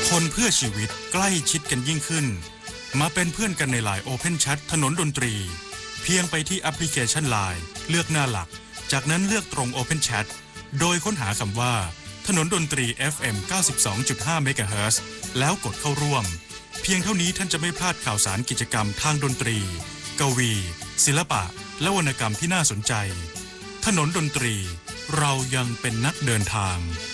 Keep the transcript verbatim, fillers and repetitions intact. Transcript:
คนเพื่อชีวิตใกล้ชิดกันยิ่งขึ้นมาเป็นเพื่อนกันในไลน์ Open Chat ถนนดนตรีเพียงไปที่แอปพลิเคชัน ไลน์ เลือกหน้าหลักจากนั้นเลือกตรง Open Chat โดยค้นหาคำว่าถนนดนตรี เอฟ เอ็ม เก้าสิบสองจุดห้า เมกะเฮิรตซ์แล้วกดเข้าร่วมเพียงเท่านี้ท่านจะไม่พลาดข่าวสารกิจกรรมทางดนตรีกวีศิลปะและวรรณกรรมที่น่าสนใจถนนดนตรีเรายังเป็นนักเดินทาง